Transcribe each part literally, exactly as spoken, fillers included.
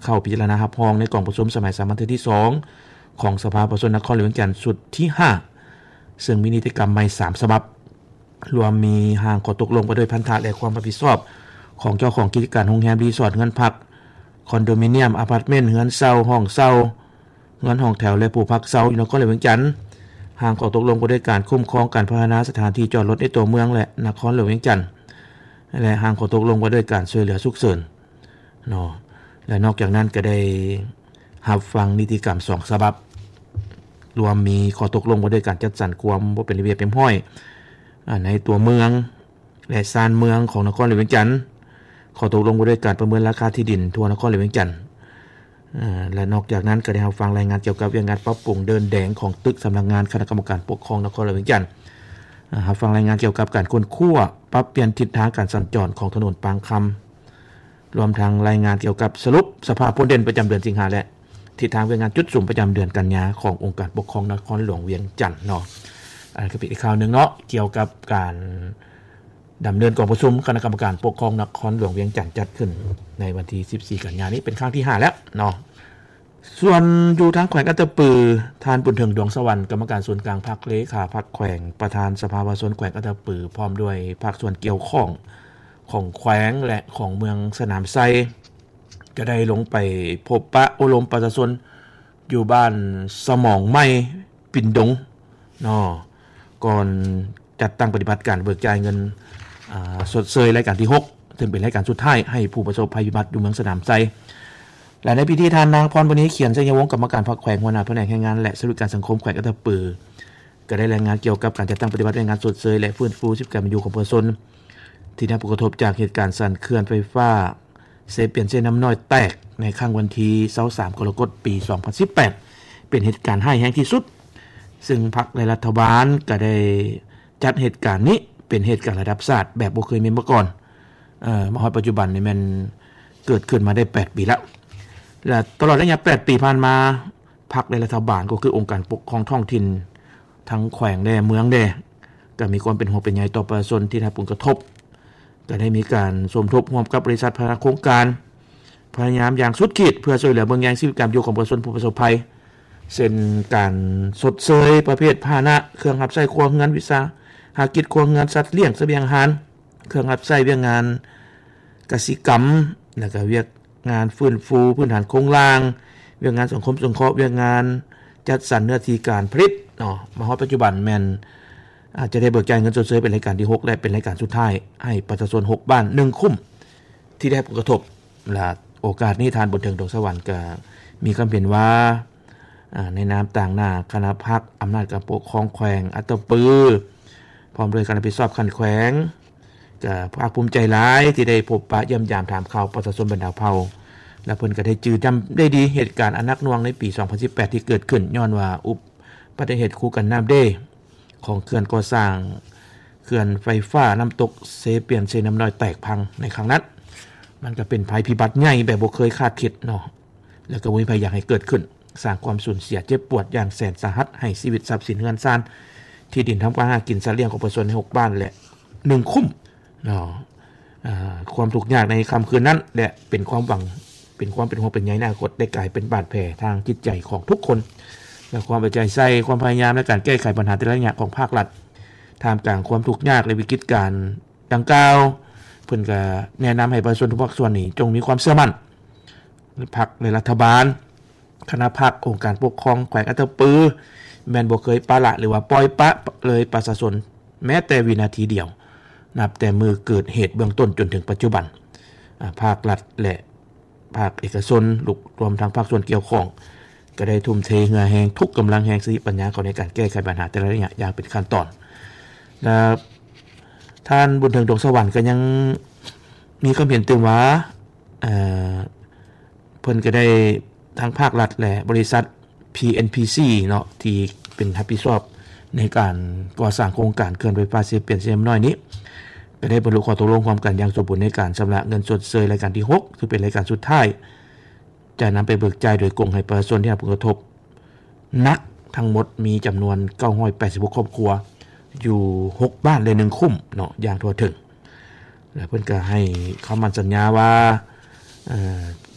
เข้าพิจารณารับรองในกองประชุมสมัยสามัญที่สองของสภาประชาชนนครหลวงเวียงจันทร์สุดที่ห้าซึ่งมีนิติกรรมใหม่สามฉบับรวมมีห่างข้อตกลงไปด้วยพันธะและความรับผิดชอบของเจ้าของกิจการโรงแรมรีสอร์ทเงินพักคอนโดมิเนียมอพาร์ตเมนต์เฮือนเช่าห้องเช่าเงินห้องแถวและผู้พักเช่าอยู่นครหลวงเวียงจันทร์ห่างข้อตกลงไปด้วยการคุ้มครองการพัฒนาสถานที่จอดรถในตัวเมืองและนครหลวงเวียงจันทร์และห่างข้อตกลงไปด้วยการช่วยเหลือฉุกเฉินเนาะและนอกจากนั้นก็ได้รับฟังนิติกรรมสองฉบับรวมมีข้อตกลงไปด้วยการจัดสรรความบ่เป็นระเบียบเรียบร้อยในตัวเมืองและชานเมืองของนครหลวงเวียงจันทร์ข้อตกลงไปด้วยการประเมินราคาที่ดินทั่วนครหลวงเวียงจันทร์และนอกจากนั้นก็ได้รับฟังรายงานเกี่ยวกับเรื่องการปรับปรุงเดินแดงของตึกสำนักงานคณะกรรมการปกครองนครหลวงเวียงจันทร์รับฟังรายงานเกี่ยวกับการค้นคว้าปรับเปลี่ยนทิศทางการสัญจรของถนนปางคำรวมทั้งรายงานเกี่ยวกับสรุปสภาพผลเด่นประจำเดือนสิงหาและทิศทางรายงานจุดสุ่มประจำเดือนกันยาขององค์การปกครองนครหลวงเวียงจันทร์เนาะอันนี้ก็เป็นอีกข่าวนึงเนาะเกี่ยวกับการดำเนินกองประชุมคณะกรรมการปกครองนครหลวงเวียงจันทร์จัดขึ้นในวันที่สิบสี่กันยายนนี้เป็นครั้งที่ห้าแล้วเนาะส่วนอยู่ทางแขวงอัตตปือทานบุญถึงดวงสวรรค์กรรมการส่วนกลางภาคเลขาภาคแขวงประธานสภาประชาชนแขวงอัตตปือพร้อมด้วยภาคส่วนเกี่ยวข้องของแขวงและของเมืองสนามไซก็ได้ลงไปพบปะอบรมประชาชนอยู่บ้านสมองไม้ปิ่นดงเนาะก่อนจัดตั้งปฏิบัติการเบิกจ่ายเงินอ่าสดเซยรายการที่หกซึ่งเป็นรายการสุดท้ายให้ผู้ประสบภัยพิบัติอยู่เมืองสนามไซและในพิธีทานนางพรวันนี้เขียนสัญญวงศ์กรรมการภาคแขวงหัวหน้าแผนกแรงงานและสวัสดิการสังคมแขวงอัตตปือก็ได้รายงานเกี่ยวกับการจัดตั้งปฏิบัติรายงานสดเซยและฟื้นฟูชีพการเป็นอยู่ของประชาชนที่ได้รับผลกระทบจากเหตุการณ์สั่นเคลื่อนไฟฟ้าเซเปียนเซน้ำน้อยแตกในครั้งวันที่ยี่สิบสามกรกฎาคมปีสองพันสิบแปดเป็นเหตุการณ์ร้ายแรงที่สุดซึ่งพรรคและรัฐบาลก็ได้จัดเหตุการณ์นี้เป็นเหตุการณ์ระดับชาติแบบบ่เคยมีมาก่อนเอ่อมาฮอดปัจจุบันนี่มันเกิดขึ้นมาได้แปดปีแล้วและตลอดระยะแปดปีผ่านมาพรรคและรัฐบาลก็คือองค์การปกครองท้องถิ่นทั้งแขวงและเมืองแดก็มีความเป็นห่วงเป็นใยต่อประชาชนที่ได้รับผลกระทบก็ได้มีการสมทบร่วมกับบริษัทพัฒนาโครงการพยายามอย่างสุดขีดเพื่อช่วยเหลือเมืองแยงชีวิตการอยู่ของประชาชนผู้ประสบภัยเช่นการสดเซยประเภทพาหนะเครื่องรับใช้ครัวเรือนวิสาหกิจครัวเรือนสัตว์เลี้ยงเสบียงอาหารเครื่องรับใช้เวียงงานกสิกรรมแล้วก็เวียกงานฟื้นฟูพื้นฐานโครงสร้างเวียงงานสังคมสงเคราะห์เวียงงานจัดสรรเนื้อที่การผลิตเนาะมาฮอดปัจจุบันแม่นอาจจะได้เบิกจ่ายเงินสดเซยเป็นรายการที่หกและเป็นรายการสุดท้ายให้ประชาชนหกบ้านหนึ่งคุ้มที่ได้ผลกระทบและโอกาสนี้ทานบนเทิงดวงสวรรค์ก็มีคำเห็นว่าในนามต่างหน้าคณะพรรคอำนาจการปกครองแขวงอัตตปือพร้อมด้วยการรับผิดชอบคันแขวงก็ภาคภูมิใจหลายที่ได้พบปะเยี่ยมยามถามข่าวประชาชนบรรดาเผ่าและเพิ่นก็ได้จื้อจำได้ดีเหตุการณ์อันนักหน่วงในปีสองพันสิบแปดที่เกิดขึ้นย้อนว่าอุบัติเหตุคู่กันน้ำเด้ของเขื่อนก่อสร้างเขื่อนไฟฟ้าน้ำตกเซเปียนเซน้ำน้อยแตกพังในครั้งนั้นมันก็เป็นภัยพิบัติใหญ่แบบบ่เคยคาดคิดเนาะแล้วก็บ่มีใครอยากให้เกิดขึ้นสร้างความสูญเสียเจ็บปวดอย่างแสนสาหัสให้ชีวิตทรัพย์สินเรือนซ่านที่ดินทำการหากินสัตว์เลี้ยงของประชาชนในหกบ้านและหนึ่งคุ้มเนาะอ่าความทุกข์ยากในค่ำคืนนั้นและเป็นความหวังเป็นความเป็นห่วงเป็นใยในอนาคตได้กลายเป็นบาดแผลทางจิตใจของทุกคนและความเอาใจใส่ความพยายามในการแก้ไขปัญหาแต่ละอย่างของภาครัฐท่ามกลางความทุกข์ยากและวิกฤตการณ์ดังกล่าวเพิ่นก็แนะนำให้ประชาชนทุกภาคส่วนนี้จงมีความเชื่อมั่นพรรคและรัฐบาลคณะพรรคองค์การปกครองแขวงอัตตปือแม่นบ่เคยปะละหรือว่าปล่อยปะเลยประชาชนแม้แต่วินาทีเดียวนับแต่มือเกิดเหตุเบื้องต้นจนถึงปัจจุบันภาครัฐและภาคเอกชนรวมทั้งภาคส่วนเกี่ยวข้องก็ได้ทุ่มเทเหงื่อแห้งทุกกำลังแห่งสติปัญญาเข้าในการแก้ไขปัญหาแต่ละอย่างอย่างเป็นขั้นตอนและท่านบุญเทิงดวงสวรรค์ก็ยังมีความเห็นถึงว่าเอ่อเพิ่นก็ได้ทั้งภาครัฐและบริษัท พี เอ็น พี ซี เนาะที่เป็นรับผิดชอบในการก่อสร้างโครงการเขื่อนไฟฟ้าเซเปียนเซน้ำน้อยนี้ก็ได้บรรลุข้อตกลงความกันอย่างสมบูรณ์ในการชำระเงินสดเซยรายการที่หกซึ่งเป็นรายการสุดท้ายจะนำไปเบิกจ่ายโดยกงให้ประชาชนที่ได้รับผลกระทบนักทั้งหมดมีจำนวนเก้าร้อยแปดสิบหกครอบครัวอยู่หกบ้านเลยหนึ่งคุ้มเนาะอย่างทั่วถึงและเพิ่นก็ให้คำมั่นสัญญาว่าเอ่อ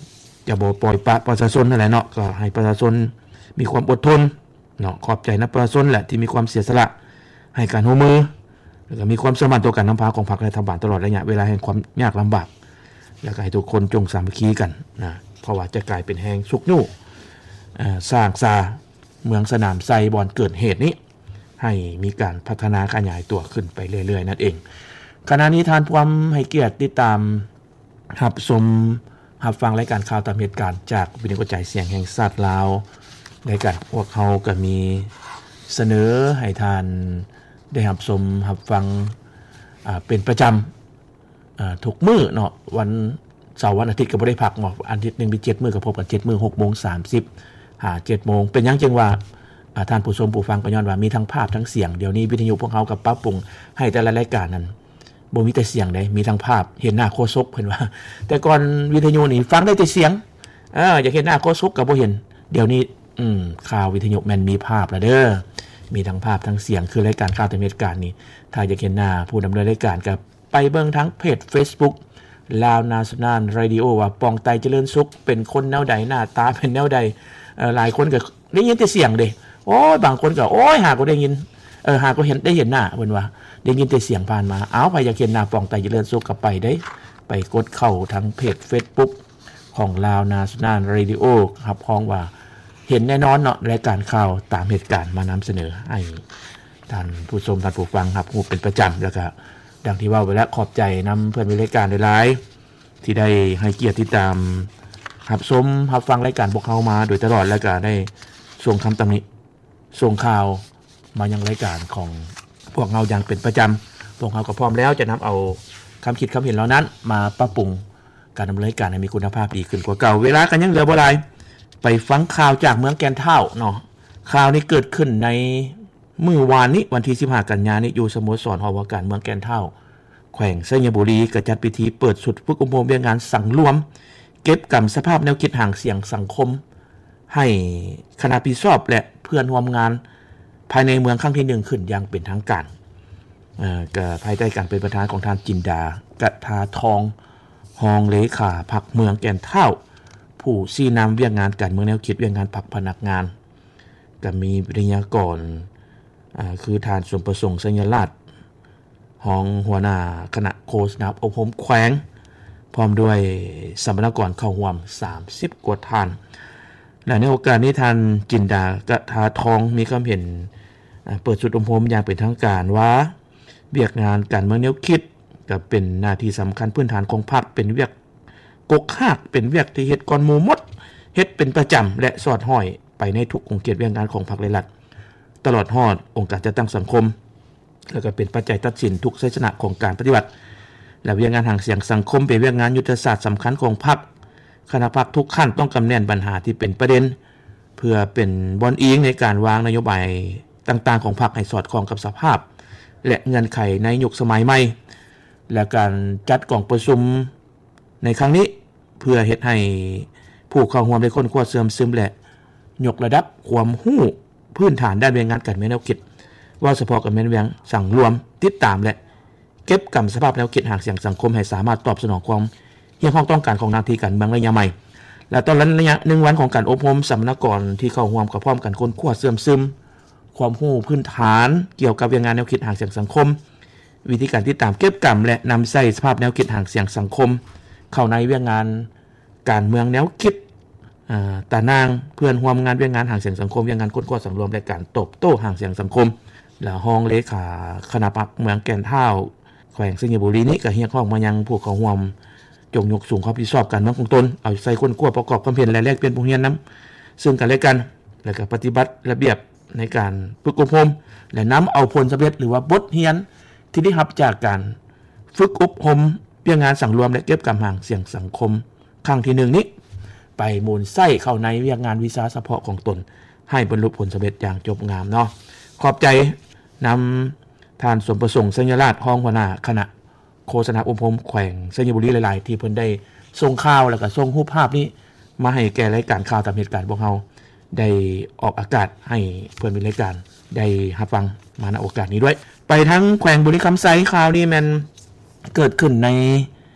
จะบ่ปล่อยปละประชาชนนั่นแหละเนาะก็ให้ประชาชนมีความอดทนเนาะขอบใจนักประชาชนแหละที่มีความเสียสละให้การร่วมมือแล้วก็มีความสมานต่อการนำพาของพรรครัฐบาลตลอดระยะเวลาแห่งความยากลำบากแล้วก็ให้ทุกคนจงสามัคคีกันนะเพราะว่าจะกลายเป็นแห่งสุขยู่สร้างซาเมืองสนามไซบอนเกิดเหตุนี้ให้มีการพัฒนาขยายตัวขึ้นไปเรื่อยๆนั่นเองขณะนี้ทานความให้เกียรติติดตามรับชมรับฟังรายการข่าวตามเหตุการณ์จากวิทยุกระจายเสียงแห่งชาติลาวรายการพวกเขาก็มีเสนอให้ทานได้รับชมรับฟังอ่าเป็นประจำอ่าทุกมื้อเนาะวันเสาร์วันอาทิตย์ก็บ่ได้พักเนาะอาทิตย์นึงมีเจ็ดมื้อก็พบกันเจ็ดมื้อ หกโมงสามสิบ หา เจ็ดโมงเป็นหยังจึงว่าอ่าท่านผู้ชมผู้ฟังก็ย้อนว่ามีทั้งภาพทั้งเสียงเดี๋ยวนี้วิทยุพวกเขาก็ปรับปรุงให้แต่ละรายการนั้นบ่มีแต่เสียงได้มีทั้งภาพเห็นหน้าโฆษกเพิ่นว่าแต่ก่อนวิทยุนี่ฟังได้แต่เสียงเอออยากเห็นหน้าโฆษกก็บ่เห็นเดี๋ยวนี้อืมข่าววิทยุแม่นมีภาพแล้วเด้อมีทั้งภาพทั้งเสียงคือรายการข่าวตามเหตุการณ์นี้ถ้าอยากเห็นหน้าผู้ดำเนินรายการก็ไปเบิ่งทั้งเพจ Facebook ลาวนาชั่นแนลเรดิโอว่าปองไตเจริญสุขเป็นคนแนวใดหน้าตาเป็นแนวใดเอ่อหลายคนก็ได้ยินแต่เสียงเด้โอ้ยบางคนก็โอ้ยหาก็ได้ยินเออหาก็เห็นได้เห็นหน้าเพิ่นว่าได้ยินแต่เสียงผ่านมาเอาไปอยากเห็นหน้าปองไตเจริญสุขก็ไปได้ไปกดเข้าทั้งเพจ Facebook ของลาวนาชั่นแนลเรดิโอครับพ้องว่าเห็นแน่นอนเนาะรายการข่าวตามเหตุการณ์มานำเสนอให้ท่านผู้ชมท่านผู้ฟังครับผู้เป็นประจำแล้วก็ดังที่ว่าไว้แล้วขอบใจนำเพื่อนรายการหลายๆที่ได้ให้เกียรติติดตามรับชมรับฟังรายการพวกเขามาโดยตลอดแล้วก็ได้ส่งคำตำหนิส่งข่าวมายังรายการของพวกเราอย่างเป็นประจำพวกเราก็พร้อมแล้วจะนำเอาคำคิดคำเห็นเหล่านั้นมาปรับปรุงการดำเนินรายการให้มีคุณภาพดีขึ้นกว่าเก่าเวลากันยังเหลือบ่หลายไปฟังข่าวจากเมืองแก่นเฒ่าเนาะข่าวนี้เกิดขึ้นในมื้อวานนี้วันที่สิบห้ากันยายนนี้อยู่สโมสรหอว่าการเมืองแก่นเฒ่าแขวงไชยบุรีก็จัดพิธีเปิดสุดฝึกอบรมเรียนงานสังรวมเก็บกรรมสภาพแนวคิดห่างเสียงสังคมให้คณะผู้สอบและเพื่อนร่วมงานภายในเมืองครั้งที่หนึ่งขึ้นอย่างเป็นทางการเอ่อก็ภายใต้การเป็นประธานของท่านจินดากะทาทองรองเลขาพรรคเมืองแก่นเฒ่าผู้ชี้นำเวียกงานการเมืองแนวคิดเวียกงานพรรคพนักงานก็มีวิทยากรอ่าคือท่านสมประสงค์สัญลักษณ์รองหัวหน้าคณะโฆษณาอบรมแขวงพร้อมด้วยสัมมนากรเข้าร่วมสามสิบกว่าท่านและในโอกาสนี้ท่านจินดากะทาทองมีความเห็นเปิดสุดอบรมอย่างเป็นทางการว่าเวียกงานการเมืองแนวคิดก็เป็นหน้าที่สำคัญพื้นฐานของพรรคเป็นเวียกกกคากเป็นเวียกที่เฮ็ดก่อนหมู่หมดเฮ็ดเป็นประจำและสอดห้อยไปในทุกองค์เกียรติเวียกงานของพรรคและรัฐตลอดฮอดองค์การจัดตั้งสังคมแล้วก็เป็นปัจจัยตัดสินทุกชัยชนะของการปฏิบัติและเวียกงานห่างเสียงสังคมเป็นเวียกงานยุทธศาสตร์สำคัญของพรรคคณะพรรคทุกขั้นต้องกำแน่นปัญหาที่เป็นประเด็นเพื่อเป็นบอนอิงในการวางนโยบายต่างๆของพรรคให้สอดคล้องกับสภาพและเงื่อนไขในยุคสมัยใหม่และการจัดกองประชุมในครั้งนี้เพื่อเฮ็ดให้ผู้เข้าร่วมได้ค้นคว้าเสริมซึมและยกระดับความรู้พื้นฐานด้านเวียกงานการเมืองแนวคิดว่าเฉพาะกับแม่นเวียงสั่งรวมติดตามและเก็บกรรมสภาพแนวคิดหากเสียงสังคมให้สามารถตอบสนองความเรียกร้องต้องการของหน้าที่การเมืองระยะใหม่และตอนระยะหนึ่งวันของการอบรมสัมมนากรที่เข้าร่วมกับพร้อมกันค้นคว้าเสริมซึมความรู้พื้นฐานเกี่ยวกับเวียกงานแนวคิดหากเสียงสังคมวิธีการติดตามเก็บกรรมและนำใส่สภาพแนวคิดหากเสียงสังคมเข้าในเวียกงานการเมืองแนวคิดอ่าตานางเพื่อนร่วมงานเวียกงานหากเสียงสังคมเวียกงานค้นคว้าสังรวมและการตอบโต้หากเสียงสังคมและห้องเลขาคณะพรรคเมืองแก่นเฒ่าแขวงไชยบุรีนี้ก็เรียกร้องมายังผู้เข้าร่วมจงยกสูงความรับผิดชอบการเมืองของตนเอาใส่ค้นคว้าประกอบความเห็นและแลกเปลี่ยนผู้เรียนนำซึ่งกันและกันและก็ปฏิบัติระเบียบในการฝึกอบรมและนำเอาผลสำเร็จหรือว่าบทเรียนที่ได้รับจากการฝึกอบรมเวียกงานสังรวมและเก็บกรรมห่างเสียงสังคมครั้งที่หนึ่งนี้ไปมูลไส้เข้าในเวียกงานวิชาเฉพาะของตนให้บรรลุผลสำเร็จอย่างจบงามเนาะขอบใจนำท่านสมประสงค์สัญลักษณ์รองหัวหน้าคณะโฆษณาอบรมแขวงไชยบุรีหลายๆที่เพิ่นได้ส่งข่าวแล้วก็ส่งรูปภาพนี้มาให้แก่รายการข่าวตามเหตุการณ์พวกเราได้ออกอากาศให้เพื่อนเป็นรายการได้รับฟังมาณโอกาสนี้ด้วยไปทั้งแขวงบุรีคำไซข่าวนี้มันเกิดขึ้นใน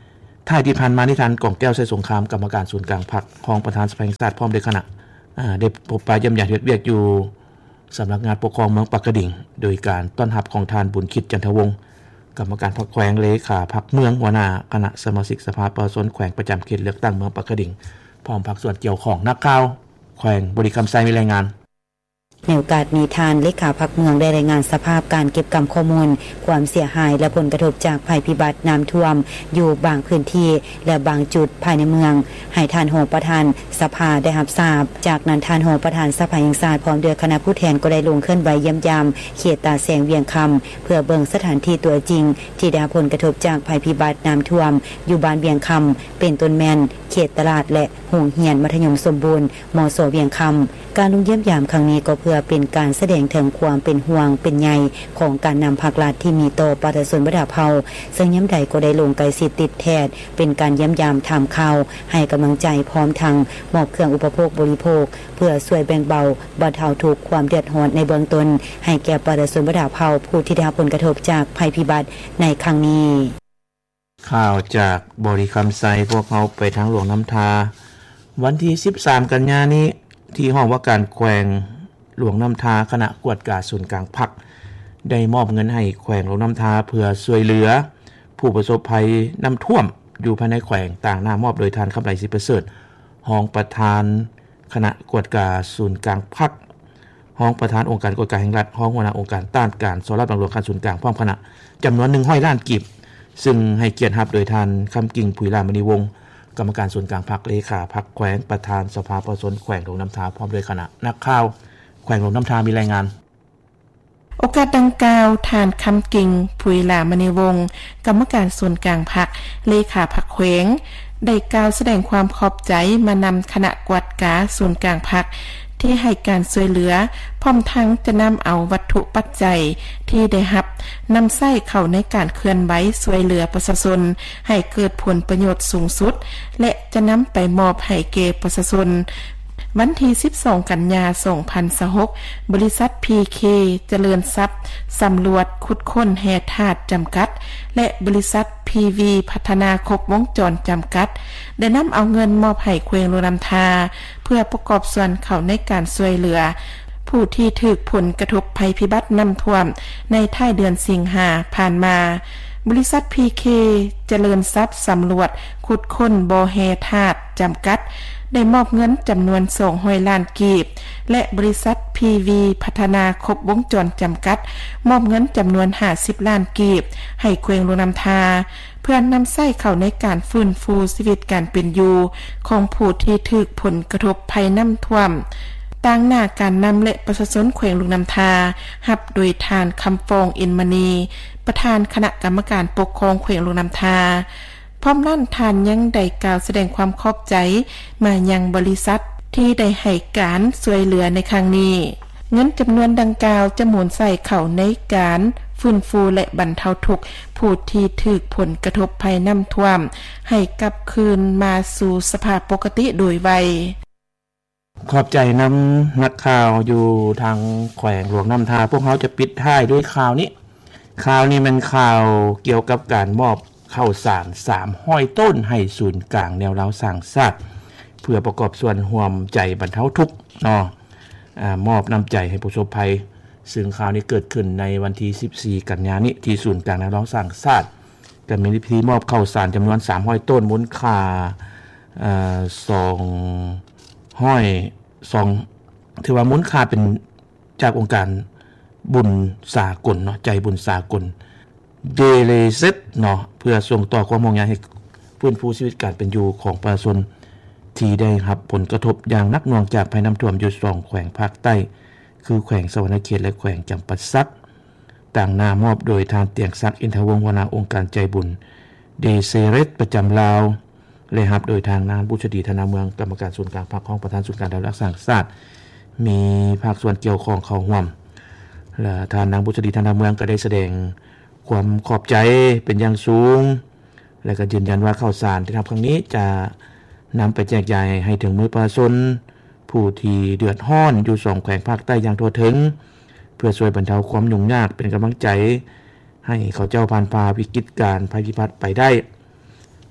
ท้ายที่ผ่านมานิทานกล่องแก้วใส่สงครามกรรมการศูนย์กลางพรรคของประธานสภาแห่งชาติพร้อมด้วยคณะอ่าได้พบปะเยี่ยมญาติเฮ็ดเวียกอยู่สำนักงานปกครองเมืองปากกระดิ่งโดยการต้อนรับของทานบุญคิดจันทวงศ์กรรมการพรรคแขวงเลขาพรรคเมืองหัวหน้าคณะสมาชิกสภาประชาชนแขวงประจำเขตเลือกตั้งเมืองปากกระดิ่งพร้อมภาคส่วนเกี่ยวข้องนักข่าวแขวงบริคำไซมีรายงานในโอกาสมีทานเลขาพรรคเมืองได้รายงานสภาพการเก็บกำข้อมูลความเสียหายและผลกระทบจากภัยพิบัติน้ำท่วมอยู่บางพื้นที่และบางจุดภายในเมืองให้ทานโหประธานสภาได้รับทราบจากนั้นทานโหประธานสภาแห่งชาติพร้อมด้วยคณะผู้แทนก็ได้ลงเคลื่อนไหวเยี่ยมยามเขตตาแสงเวียงคำเพื่อเบิ่งสถานที่ตัวจริงที่ได้รับผลกระทบจากภัยพิบัติน้ำท่วมอยู่บ้านเวียงคำเป็นต้นแม่นเขตตลาดและโรงเรียนมัธยมสมบูรณ์มส.เวียงคำการลงเยี่ยมยามครั้งนี้ก็เพื่อเป็นการแสดงถึงความเป็นห่วงเป็นใยของการนำภาครัฐที่มีต่อประชาชนบ่ดาเฮาซึ่งย้ำใดก็ได้ลงใกล้ชิดติดแทดเป็นการเยี่ยมยามถามข่าวให้กำลังใจพร้อมทั้งมอบเครื่องอุปโภคบริโภคเพื่อช่วยแบ่งเบาบรรเทาทุกข์ความเดือดร้อนในเบื้องต้นให้แก่ประชาชนบ่ดาเฮาผู้ที่ได้รับผลกระทบจากภัยพิบัติในครั้งนี้ข่าวจากบริคำไซพวกเขาไปทางหลวงน้ำทาวันที่สิบสามกันยายนนี้ที่ห้องว่าการแขวงหลวงน้ำทาคณะกวดกาศูนย์กลางพรรคได้มอบเงินให้แขวงหลวงน้ำทาเพื่อช่วยเหลือผู้ประสบภัยน้ำท่วมอยู่ภายในแขวงต่างหน้ามอบโดยทานคำไหลสิประเสริฐห้องประธานคณะกวดกาศูนย์กลางพรรคห้องประธานองค์การกวดกาแห่งรัฐห้องหัวหน้าองค์การต้านการสอรับบางหลวงการศูนย์กลางพร้อมคณะจำนวนหนึ่งร้อยล้านกีบซึ่งให้เกียรติรับโดยทานคำกิ่งผุยลามณีวงศ์กรรมการศูนย์กลางพรรคเลขาพรรคแขวงประธานสภาประชาชนแขวงหลวงน้ำทาพร้อมด้วยคณะนักข่าวแขวงหลวงน้ำทามีรายงานโอกาสดังกล่าวทานคำกิ่งผุยลามณีวงศ์กรรมการส่วนกลางพรรคเลขาพรรคแขวงได้กล่าวแสดงความขอบใจมานำคณะกวดกาส่วนกลางพรรคที่ให้การช่วยเหลือพร้อมทั้งจะนำเอาวัตถุปัจจัยที่ได้รับนำใส่เข้าในการเคลื่อนไหวช่วยเหลือประชาชนให้เกิดผลประโยชน์สูงสุดและจะนำไปมอบให้แก่ประชาชนวันที่สิบสองกันยายนสองพันยี่สิบหกบริษัท พี เค เจริญทรัพย์สำรวจขุดค้นแร่ธาตุจำกัดและบริษัท พี วี พัฒนาครบวงจรจำกัดได้นำเอาเงินมอบให้แขวงหลวงน้ำทาเพื่อประกอบส่วนเข้าในการช่วยเหลือผู้ที่ถูกผลกระทบภัยพิบัติน้ำท่วมในท้ายเดือนสิงหาผ่านมาบริษัท พี เค เจริญทรัพย์สำรวจขุดค้นบ่อแร่ธาตุจำกัดได้มอบเงินจำนวนสองร้อยล้านกีบและบริษัท พี วี พัฒนาครบวงจรจำกัดมอบเงินจำนวนห้าสิบล้านกีบให้แขวงหลวงน้ำทาเพื่อนนำใส่เข้าในการฟื้นฟูชีวิตการเป็นอยู่ของผู้ที่ถูกผลกระทบภัยน้ำท่วมต่างหน้าการนำและประชาชนแขวงหลวงน้ำทารับโดยทานคำฟองอินมณีประธานคณะกรรมการปกครองแขวงหลวงน้ำทาพร้อมนั่นทานยังได้กล่าวแสดงความขอบใจมายังบริษัทที่ได้ให้การช่วยเหลือในครั้งนี้เงินจำนวนดังกล่าวจะหมุนใส่เข้าในการฟื้นฟูและบรรเทาทุกข์ผู้ที่ถูกผลกระทบภัยน้ำท่วมให้กลับคืนมาสู่สภาพปกติโดยไวขอบใจนำนักข่าวอยู่ทางแขวงหลวงน้ำทาพวกเขาจะปิดท้ายด้วยข่าวนี้ข่าวนี้มันข่าวเกี่ยวกับการมอบข้าวสารสามร้อยต้นให้ศูนย์กลางแนวเล้าสร้างชาติเพื่อประกอบส่วนร่วมใจบรรเทาทุกข์เนาะอ่ามอบน้ำใจให้ผู้ประสบภัยซึ่งข่าวนี้เกิดขึ้นในวันที่สิบสี่กันยายนนี้ที่ศูนย์กลางแนวเล้าสร้างชาติก็มีพิธีมอบข้าวสารจำนวนสามร้อยต้นมูลค่าเอ่อสองร้อยสองถือว่ามูลค่าเป็นจากองค์การบุญสากลเนาะใจบุญสากลเดเลเซตเนาะเพื่อส่งต่อความห่วงใยให้ฟื้นฟูชีวิตการเป็นอยู่ของประชาชนที่ได้รับผลกระทบอย่างหนักหน่วงจากภัยน้ำท่วมอยู่สองแขวงภาคใต้คือแขวงสวรรณเขตและแขวงจำปาสักต่างหน้ามอบโดยทานเตียงศักดิ์อินทวงศ์หัวหน้าองค์การใจบุญเดเซเรตประจำลาวและรับโดยทางนางบุษดีธนาเมืองกรรมการศูนย์กลางพรรคของประธานศูนย์การดาวรักษาศาสตร์มีภาคส่วนเกี่ยวข้องเข้าร่วมและทานนางบุษดีธนาเมืองก็ได้แสดงความขอบใจเป็นอย่างสูงและก็ยืนยันว่าข้าวสารที่ทำครั้งนี้จะนำไปแจกจ่ายให้ถึงมือประชาชนผู้ที่เดือดร้อนอยู่สองแขวงภาคใต้อย่างทั่วถึงเพื่อช่วยบรรเทาความยุ่งยากเป็นกำลังใจให้เขาเจ้าผ่านพาวิกฤตการภัยพิบัติไปได้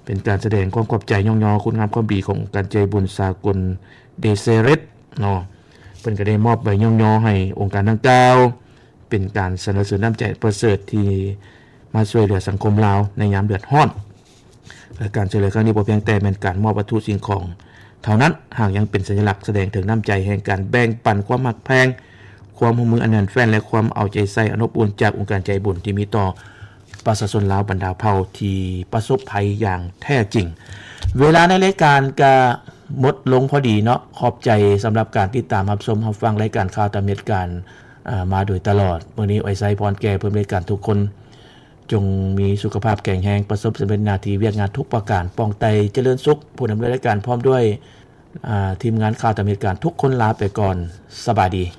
เป็นการแสดงความขอบใจย่อๆคุณงามความดีขององค์การใจบุญสากลเดเซเรตเนาะเพิ่นก็ได้มอบใบย่อๆให้องค์การดังกล่าวเป็นการสนับสนุนน้ำใจประเสริฐที่มาช่วยเหลือสังคมลาวในยามเดือดร้อนและการช่วยเหลือครั้งนี้บ่เพียงแต่เป็นการมอบวัตถุสิ่งของเท่านั้นหากยังเป็นสัญลักษณ์แสดงถึงน้ำใจแห่งการแบ่งปันความมักแพงความร่วมมืออันแน่นแฟ้นและความเอาใจใส่อนุบุญจากองค์การใจบุญที่มีต่อประชาชนลาวบรรดาเผ่าที่ประสบภัยอย่างแท้จริงเวลาในรายการก็หมดลงพอดีเนาะขอบใจสำหรับการติดตามรับชมรับฟังรายการข่าวตามเหตุการณ์มาโดยตลอดมื้อนี้อ้อยไซพรแก่เพิ่มรายการทุกคนจงมีสุขภาพแข็งแรงประสบสำเร็จหน้าที่เวียกงานทุกประการป้องไตเจริญสุขผู้ดำเนินรายการพร้อมด้วยทีมงานข่าวตามเหตุการณ์ทุกคนลาไปก่อนสบายดี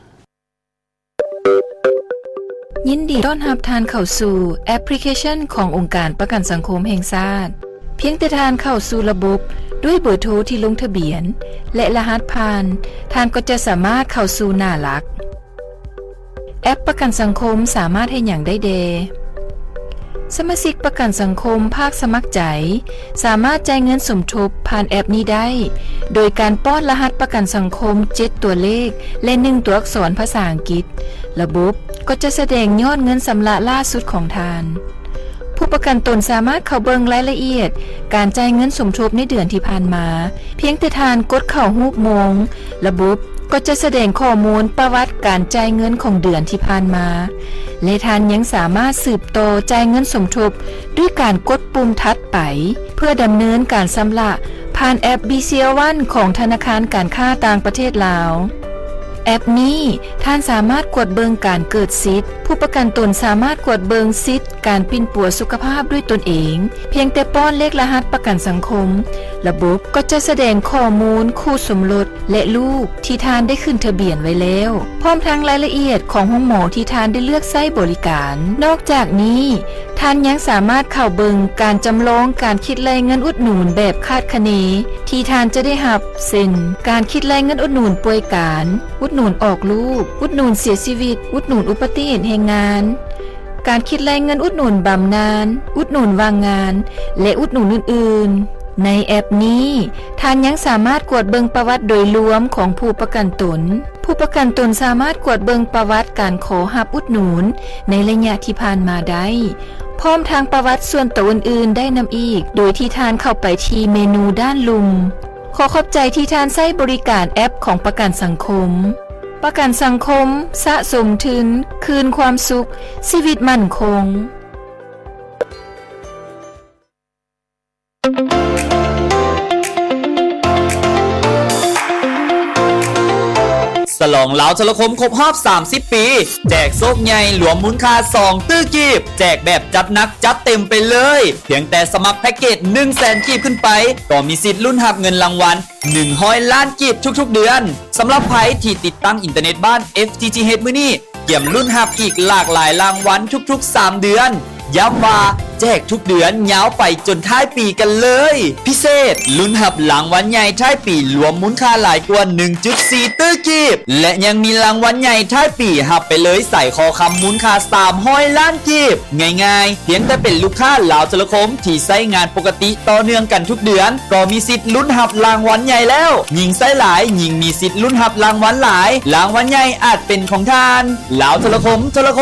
ยินดีต้อนรับทานเข้าสู่แอปพลิเคชันขององค์การประกันสังคมแห่งชาติเพียงแต่ทานเข้าสู่ระบบด้วยเบอร์โทรที่ลงทะเบียนและรหัสผ่านทานก็จะสามารถเข้าสู่หน้าหลักแอปประกันสังคมสามารถให้หยังได้เดสมาชิกประกันสังคมภาคสมัครใจสามารถจ่ายเงินสมทบผ่านแอปนี้ได้โดยการป้อนรหัสประกันสังคมเจ็ดตัวเลขและหนึ่งตัวอักษรภาษาอังกฤษระบบก็จะแสดงยอดเงินสำระล่าสุดของทานผู้ประกันตนสามารถเข้าเบิ่งรายละเอียดการจ่ายเงินสมทบในเดือนที่ผ่านมาเพียงแต่ทานกดเข้ารูปมงระบบก็จะแสดงข้อมูลประวัติการจ่ายเงินของเดือนที่ผ่านมาและทานยังสามารถสืบต่อจ่ายเงินสมทบด้วยการกดปุ่มถัดไปเพื่อดำเนินการชำระผ่านแอป บี ซี แอล วัน ของธนาคารการค้าต่างประเทศลาวแอปนี้ท่านสามารถกดเบิงการเกิดสิทธิ์ผู้ประกันตนสามารถกดเบิงสิทธิ์การปิ้นปัวสุขภาพด้วยตนเองเพียงแต่ป้อนเลขรหัสประกันสังคมระบบก็จะแสดงข้อมูลคู่สมรสและลูกที่ท่านได้ขึ้นทะเบียนไว้แล้วพร้อมทั้งรายละเอียดของห้องหมอที่ท่านได้เลือกใช้บริการนอกจากนี้ท่านยังสามารถเข้าเบิงการจำลองการคิดรายเงินอุดหนุนแบบคาดคะเนที่ท่านจะได้รับเช่นการคิดรายเงินอุดหนุนป่วยการอุดหนุนออกลูกอุดหนุนเสียชีวิตอุดหนุนอุบัติเหตุแห่งงานการคิดรายเงินอุดหนุนบำนาญอุดหนุนว่างงานและอุดหนุนอื่นๆในแอปนี้ท่านยังสามารถกวดเบิงประวัติโดยรวมของผู้ประกันตนผู้ประกันตนสามารถกวดเบิงประวัติการขอรับอุดหนุนในระยะที่ผ่านมาได้พร้อมทางประวัติส่วนตัวอื่นๆได้นำอีกโดยที่ท่านเข้าไปที่เมนูด้านลุมขอขอบใจที่ท่านใช้บริการแอปของประกันสังคมประกันสังคมสะสมทุนคืนความสุขชีวิตมั่นคงฉลองลาวทรคมครบรอบสามสิบปีแจกโซกใหญ่หลวมมูลค่าสองตื้อกีบแจกแบบจัดหนักจัดเต็มไปเลยเพียงแต่สมัครแพ็กเกจ หนึ่งแสน กีบขึ้นไปก็มีสิทธิ์ลุ้นรับเงินรางวัลหนึ่งร้อยล้านกีบทุกๆเดือนสำหรับไผที่ติดตั้งอินเทอร์เน็ตบ้าน เอฟ ที จี เอช มื้อนี้เกี่ยมลุ้นรับอีกหลากหลายรางวัลทุกๆสามเดือนย้ำว่าแจกทุกเดือนยาวไปจนท้ายปีกันเลยพิเศษลุ้นรับรางวัลใหญ่ท้ายปีรวมมูลค่าหลายกว่า หนึ่งจุดสี่ ตื้อกีบและยังมีรางวัลใหญ่ท้ายปีรับไปเลยใส่คอคำมูลค่าสามร้อยล้านกีบง่ายๆเพียงแต่เป็นลูกค้าลาวโทรคมที่ใช้งานปกติต่อเนื่องกันทุกเดือนก็มีสิทธิ์ลุ้นรับรางวัลใหญ่แล้วยิ่งใช้หลายยิ่งมีสิทธิ์ลุ้นรับรางวัลหลายรางวัลใหญ่อาจเป็นของท่านลาวโทรคมโทรคม